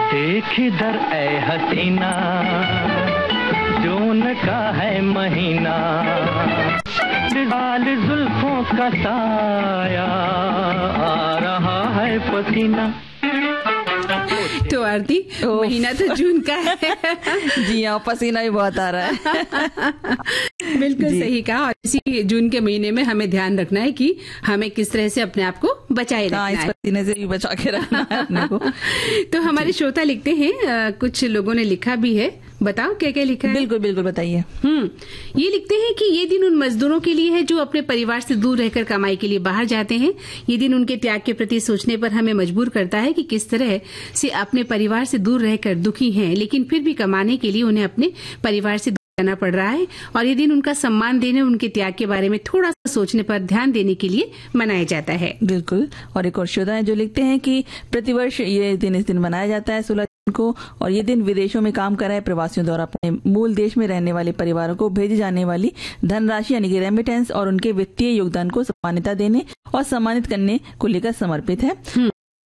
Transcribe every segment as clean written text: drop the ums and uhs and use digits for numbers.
देख इधर ऐ हसीना, जून का है महीना, लाल जुल्फों का साया, आ रहा है पसीना। तो आरती, महीना तो जून का है। जी हाँ, पसीना भी बहुत आ रहा है। बिल्कुल सही कहा। और इसी जून के महीने में हमें ध्यान रखना है कि हमें किस तरह से अपने आप को बचाए रखना है। इस पसीने से भी बचा के रखना है अपने को। तो हमारे श्रोता लिखते हैं, कुछ लोगों ने लिखा भी है, बताओ क्या क्या लिखा है। बिल्कुल बिल्कुल बताइए। ये लिखते हैं कि ये दिन उन मजदूरों के लिए है जो अपने परिवार से दूर रहकर कमाई के लिए बाहर जाते हैं। ये दिन उनके त्याग के प्रति सोचने पर हमें मजबूर करता है कि किस तरह से अपने परिवार से दूर रहकर दुखी हैं, लेकिन फिर भी कमाने के लिए उन्हें अपने परिवार से करना पड़ रहा है। और ये दिन उनका सम्मान देने, उनके त्याग के बारे में थोड़ा सा सोचने पर ध्यान देने के लिए मनाया जाता है। बिल्कुल। और एक और श्रोता है जो लिखते हैं कि प्रतिवर्ष ये दिन इस दिन मनाया जाता है 16 जून को, और ये दिन विदेशों में काम कर रहे प्रवासियों द्वारा अपने मूल देश में रहने वाले परिवारों को भेजी जाने वाली धनराशि यानी कि रेमिटेंस और उनके वित्तीय योगदान को मान्यता देने और सम्मानित करने को लेकर समर्पित है।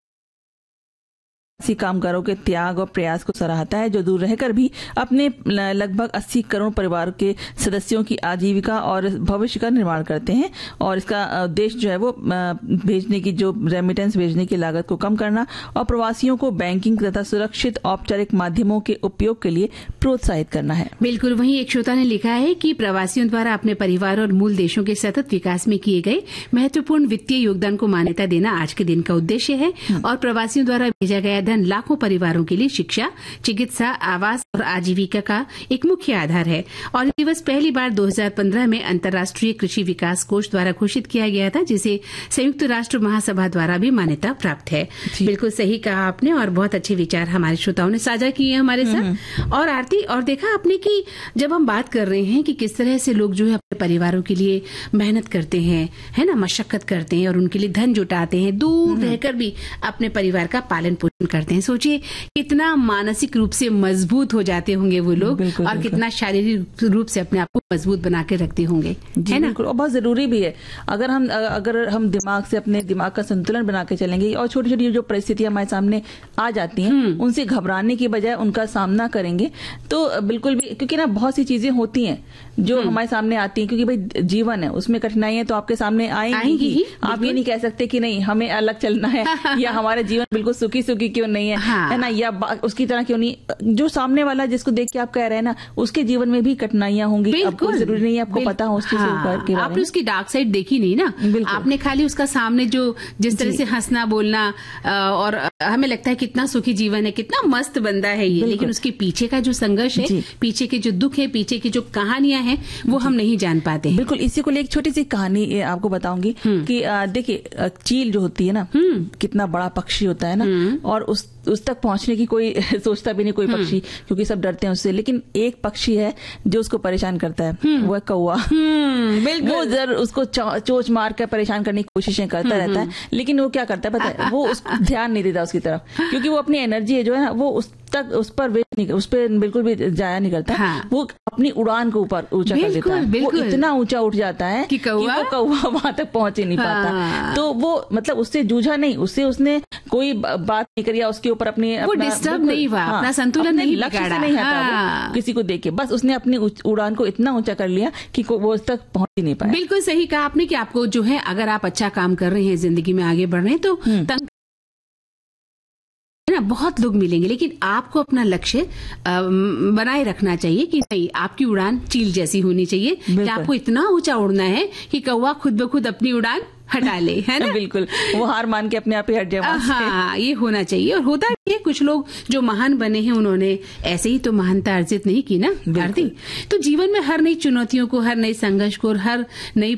ऐसी कामगारों के त्याग और प्रयास को सराहता है जो दूर रहकर भी अपने लगभग 80 करोड़ परिवार के सदस्यों की आजीविका और भविष्य का निर्माण करते हैं। और इसका उद्देश्य जो है वो भेजने की, जो रेमिटेंस भेजने की लागत को कम करना और प्रवासियों को बैंकिंग तथा सुरक्षित औपचारिक माध्यमों के उपयोग के लिए प्रोत्साहित करना है। बिल्कुल। वहीं एक श्रोता ने लिखा है कि प्रवासियों द्वारा अपने परिवार और मूल देशों के सतत विकास में किए गए महत्वपूर्ण वित्तीय योगदान को मान्यता देना आज के दिन का उद्देश्य है। और प्रवासियों द्वारा भेजा गया लाखों परिवारों के लिए शिक्षा, चिकित्सा, आवास और आजीविका का एक मुख्य आधार है। और ये दिवस पहली बार 2015 में अंतर्राष्ट्रीय कृषि विकास कोष द्वारा घोषित किया गया था, जिसे संयुक्त राष्ट्र महासभा द्वारा भी मान्यता प्राप्त है। बिल्कुल सही कहा आपने, और बहुत अच्छे विचार हमारे श्रोताओं ने साझा किए हैं हमारे साथ। और आरती, और देखा आपने कि जब हम बात कर रहे हैं कि किस तरह से लोग जो है अपने परिवारों के लिए मेहनत करते हैं, है ना, मशक्कत करते हैं और उनके लिए धन जुटाते हैं, दूर रहकर भी अपने परिवार का पालन पोषण करते हैं। सोचिए कितना मानसिक रूप से मजबूत हो जाते होंगे वो लोग, और कितना शारीरिक रूप से अपने आप को मजबूत बना के रखते होंगे, है ना। और बहुत जरूरी भी है। अगर हम दिमाग से अपने दिमाग का संतुलन बना के चलेंगे और छोटी छोटी जो परिस्थितियां हमारे सामने आ जाती हैं उनसे घबराने की बजाय उनका सामना करेंगे तो बिल्कुल भी, क्योंकि ना बहुत सी चीजें होती हैं जो हमारे सामने आती हैं, क्योंकि भाई जीवन है, उसमें कठिनाइयां तो आपके सामने आएंगी ही। आप ये नहीं कह सकते कि नहीं हमें अलग चलना है या हमारे जीवन बिल्कुल सुखी सुखी क्यों नहीं है, है ना, या उसकी तरह क्यों नहीं। जो सामने वाला जिसको देख के आप कह रहे हैं ना, उसके जीवन में भी कटनाइयां होंगी। आपको जरूरी नहीं है आपको पता हो उसकी के बारे आपने उसकी डार्क साइड देखी नहीं ना, आपने खाली उसका सामने जो जिस तरह से हंसना बोलना, और हमें लगता है कितना सुखी जीवन है, कितना मस्त बंदा है ये, लेकिन उसके पीछे का जो संघर्ष है, पीछे के जो दुख है, पीछे की जो कहानियां हैं, वो हम नहीं जान पाते। बिल्कुल। इसी को लेकर एक छोटी सी कहानी आपको बताऊंगी कि देखिए चील जो होती है ना, कितना बड़ा पक्षी होता है ना, और उस तक पहुंचने की कोई सोचता भी नहीं कोई पक्षी, क्योंकि सब डरते हैं उससे। लेकिन एक पक्षी है जो उसको परेशान करता है, वो है कौवा। वो जरूर उसको चोंच मार कर परेशान करने की कोशिशें करता रहता है, लेकिन वो क्या करता है पता है, वो ध्यान नहीं देता उसकी तरफ, क्योंकि वो अपनी एनर्जी जो है ना वो उस पर बिल्कुल भी जाया नहीं करता। वो अपनी उड़ान को ऊपर ऊंचा कर देता है, वो इतना ऊंचा उठ जाता है कि कौवा वहां तक पहुंच ही नहीं पाता। तो वो मतलब उससे जूझा नहीं, उसने कोई बात नहीं करी, उसके ऊपर वो डिस्टर्ब नहीं हुआ, अपना संतुलन नहीं बिगाड़ा, नहीं हटा किसी को देख के, बस उसने अपनी उड़ान को इतना ऊंचा कर लिया कि वो उस तक पहुंच ही नहीं पाया। बिल्कुल सही कहा आपने कि आपको जो है, अगर आप अच्छा काम कर रहे हैं, जिंदगी में आगे बढ़ रहे हैं, तो तंग ना बहुत लोग मिलेंगे, लेकिन आपको अपना लक्ष्य बनाए रखना चाहिए कि नहीं, आपकी उड़ान चील जैसी होनी चाहिए कि आपको इतना ऊंचा उड़ना है कि कौवा खुद ब खुद अपनी उड़ान हटा ले, है ना। बिल्कुल, वो हार मान के अपने आप ही हट जाए। हाँ, ये होना चाहिए। और होता भी है, कुछ लोग जो महान बने हैं उन्होंने ऐसे ही तो महानता अर्जित नहीं की ना आरती। तो जीवन में हर नई चुनौतियों को, हर नए संघर्ष को और हर नई